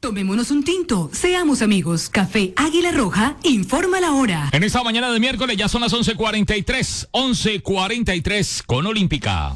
Tomémonos un tinto, seamos amigos. Café Águila Roja, informa la hora. En esta mañana de miércoles ya son las 11:43 con Olímpica.